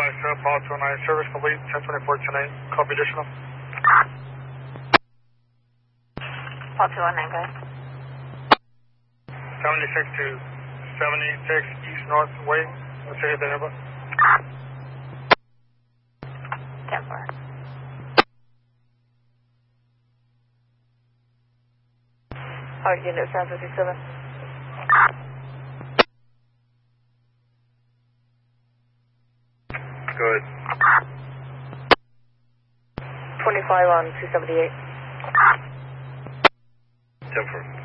Apollo 209, service complete, 1024 tonight. Copy additional. Apollo 209, go ahead. 76 to 76 East North Way, in the city of Denver. 10-4. Alright, unit San 57. Good. 25 on 278. 10-4.